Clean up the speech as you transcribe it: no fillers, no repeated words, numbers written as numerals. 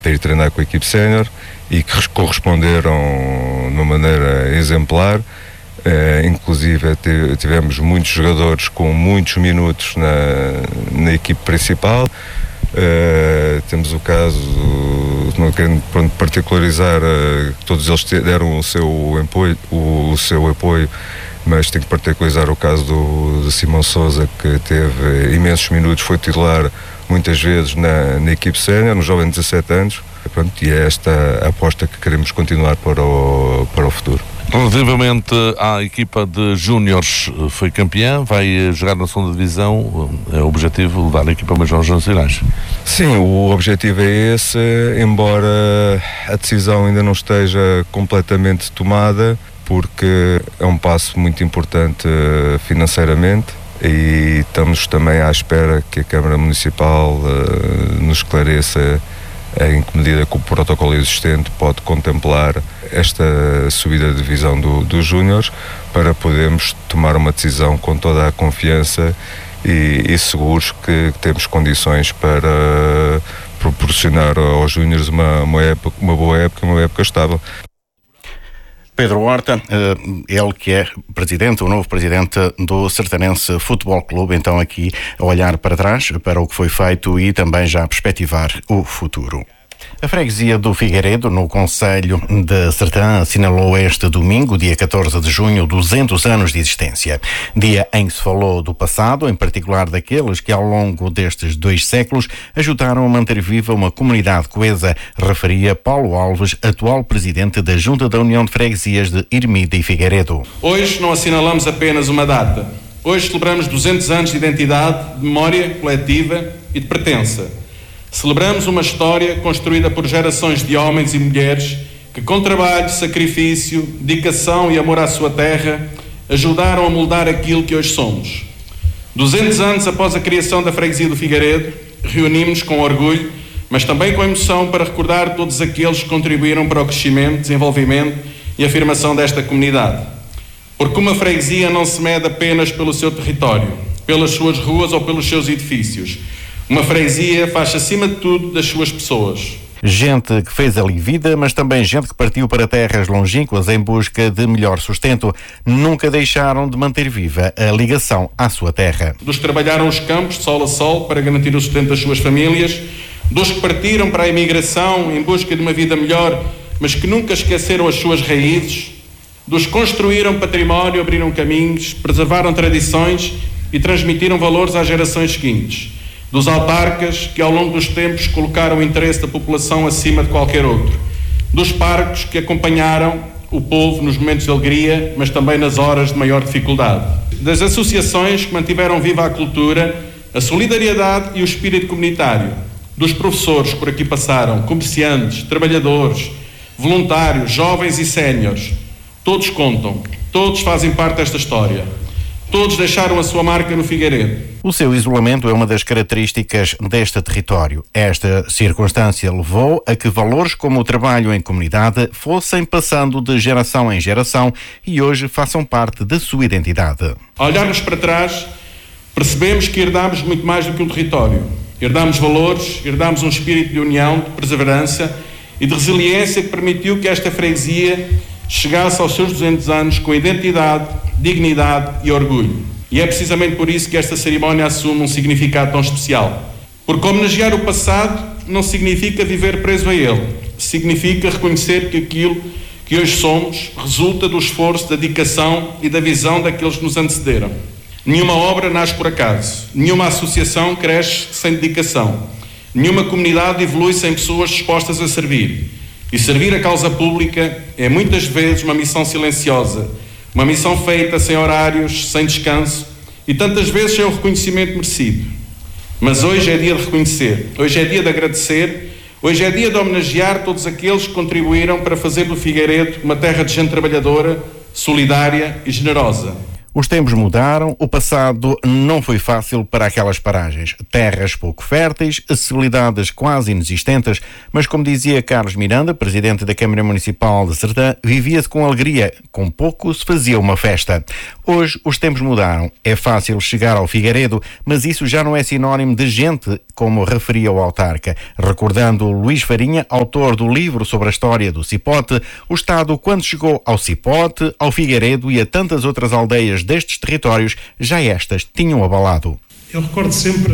ir treinar com a equipe sénior e que corresponderam de uma maneira exemplar. Inclusive tivemos muitos jogadores com muitos minutos na equipe principal. Temos o caso, não quero particularizar, todos eles deram o seu apoio, mas tenho que particularizar o caso do Simão Sousa, que teve imensos minutos, foi titular muitas vezes na equipe sénior, no jovem de 17 anos. E é esta a aposta que queremos continuar para o futuro. Relativamente à equipa de júniores, foi campeã, vai jogar na segunda divisão, é o objetivo levar a equipa major aos nacionais? Sim, o objetivo é esse, embora a decisão ainda não esteja completamente tomada, porque é um passo muito importante financeiramente e estamos também à espera que a Câmara Municipal nos esclareça em que medida que o protocolo existente pode contemplar esta subida de divisão dos júniores, para podermos tomar uma decisão com toda a confiança e seguros que temos condições para proporcionar aos júniores uma boa época, uma época estável. Pedro Horta, ele que é o novo presidente do Sertanense Futebol Clube, então aqui a olhar para trás, para o que foi feito e também já a perspectivar o futuro. A freguesia do Figueiredo, no concelho de Sertã, assinalou este domingo, dia 14 de junho, 200 anos de existência. Dia em que se falou do passado, em particular daqueles que ao longo destes 2 séculos ajudaram a manter viva uma comunidade coesa, referia Paulo Alves, atual presidente da Junta da União de Freguesias de Ermida e Figueiredo. Hoje não assinalamos apenas uma data. Hoje celebramos 200 anos de identidade, de memória coletiva e de pertença. Celebramos uma história construída por gerações de homens e mulheres que, com trabalho, sacrifício, dedicação e amor à sua terra, ajudaram a moldar aquilo que hoje somos. 200 anos após a criação da freguesia do Figueiredo, reunimos-nos com orgulho, mas também com emoção para recordar todos aqueles que contribuíram para o crescimento, desenvolvimento e afirmação desta comunidade. Porque uma freguesia não se mede apenas pelo seu território, pelas suas ruas ou pelos seus edifícios. Uma freguesia faz acima de tudo das suas pessoas. Gente que fez ali vida, mas também gente que partiu para terras longínquas em busca de melhor sustento. Nunca deixaram de manter viva a ligação à sua terra. Dos que trabalharam os campos de sol a sol para garantir o sustento das suas famílias, dos que partiram para a imigração em busca de uma vida melhor, mas que nunca esqueceram as suas raízes, dos que construíram património, abriram caminhos, preservaram tradições e transmitiram valores às gerações seguintes. Dos autarcas que ao longo dos tempos colocaram o interesse da população acima de qualquer outro. Dos parcos que acompanharam o povo nos momentos de alegria, mas também nas horas de maior dificuldade. Das associações que mantiveram viva a cultura, a solidariedade e o espírito comunitário. Dos professores que por aqui passaram, comerciantes, trabalhadores, voluntários, jovens e séniores. Todos contam, todos fazem parte desta história. Todos deixaram a sua marca no Figueiredo. O seu isolamento é uma das características deste território. Esta circunstância levou a que valores como o trabalho em comunidade fossem passando de geração em geração e hoje façam parte da sua identidade. Ao olharmos para trás, percebemos que herdámos muito mais do que um território. Herdámos valores, herdámos um espírito de união, de perseverança e de resiliência que permitiu que esta freguesia chegasse aos seus 200 anos com identidade, dignidade e orgulho. E é precisamente por isso que esta cerimónia assume um significado tão especial. Porque homenagear o passado não significa viver preso a ele. Significa reconhecer que aquilo que hoje somos resulta do esforço, da dedicação e da visão daqueles que nos antecederam. Nenhuma obra nasce por acaso. Nenhuma associação cresce sem dedicação. Nenhuma comunidade evolui sem pessoas dispostas a servir. E servir a causa pública é muitas vezes uma missão silenciosa, uma missão feita sem horários, sem descanso e tantas vezes sem o reconhecimento merecido. Mas hoje é dia de reconhecer, hoje é dia de agradecer, hoje é dia de homenagear todos aqueles que contribuíram para fazer do Figueiredo uma terra de gente trabalhadora, solidária e generosa. Os tempos mudaram, o passado não foi fácil para aquelas paragens. Terras pouco férteis, acessibilidades quase inexistentes, mas como dizia Carlos Miranda, presidente da Câmara Municipal de Serdã, vivia-se com alegria, com pouco se fazia uma festa. Hoje os tempos mudaram. É fácil chegar ao Figueiredo, mas isso já não é sinónimo de gente, como referia o autarca. Recordando Luís Farinha, autor do livro sobre a história do Cipote, o Estado, quando chegou ao Cipote, ao Figueiredo e a tantas outras aldeias destes territórios, já estas tinham abalado. Eu recordo sempre